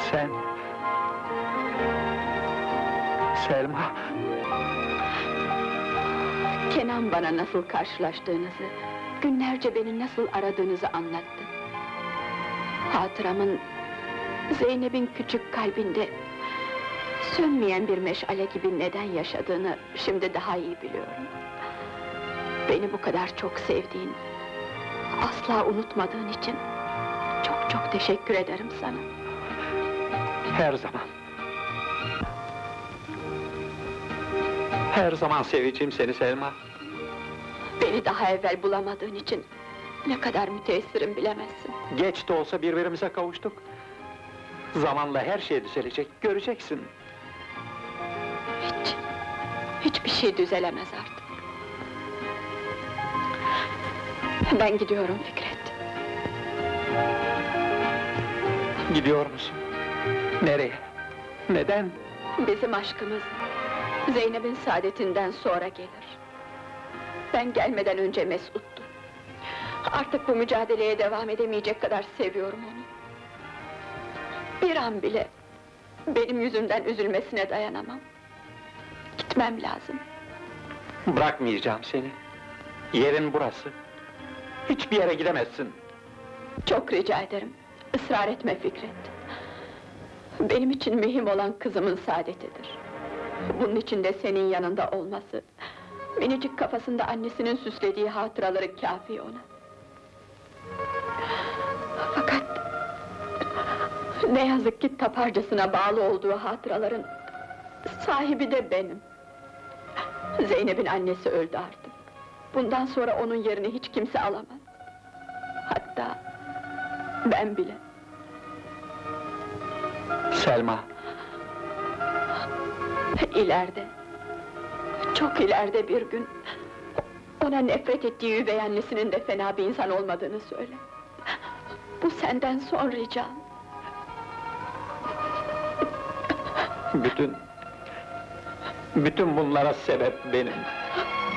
Sen... Selma... Kenan bana nasıl karşılaştığınızı, günlerce beni nasıl aradığınızı anlattı. Hatıramın, Zeynep'in küçük kalbinde sönmeyen bir meşale gibi neden yaşadığını şimdi daha iyi biliyorum. Beni bu kadar çok sevdiğin, asla unutmadığın için çok çok teşekkür ederim sana. Her zaman. Her zaman seveceğim seni Selma. Beni daha evvel bulamadığın için ne kadar müteessirim bilemezsin. Geç de olsa birbirimize kavuştuk. Zamanla her şey düzelecek, göreceksin. Hiçbir şey düzelemez artık. Ben gidiyorum Fikret. Gidiyor musun? Nereye? Neden? Bizim aşkımız Zeynep'in saadetinden sonra gelir. Ben gelmeden önce Mesut'tu. Artık bu mücadeleye devam edemeyecek kadar seviyorum onu. Bir an bile benim yüzümden üzülmesine dayanamam. Gitmem lazım. Bırakmayacağım seni. Yerin burası. Hiçbir yere gidemezsin. Çok rica ederim, ısrar etme Fikret. Benim için mühim olan kızımın saadetidir. Bunun için de senin yanında olması, minicik kafasında annesinin süslediği hatıraları kâfi ona. Fakat ne yazık ki taparcasına bağlı olduğu hatıraların sahibi de benim. Zeynep'in annesi öldü artık. Bundan sonra onun yerini hiç kimse alamaz. Hatta ben bile. Selma. İleride, çok ileride bir gün ona nefret ettiği üvey annesinin de fena bir insan olmadığını söyle. Bu senden son ricam. Bütün bunlara sebep benim.